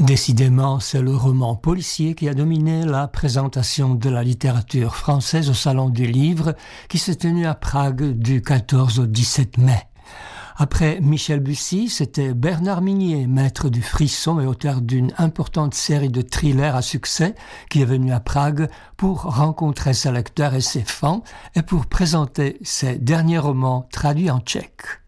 Décidément, c'est le roman policier qui a dominé la présentation de la littérature française au Salon du Livre qui s'est tenu à Prague du 14 au 17 mai. Après Michel Bussy, c'était Bernard Minier, maître du frisson et auteur d'une importante série de thrillers à succès, qui est venu à Prague pour rencontrer ses lecteurs et ses fans et pour présenter ses derniers romans traduits en tchèque.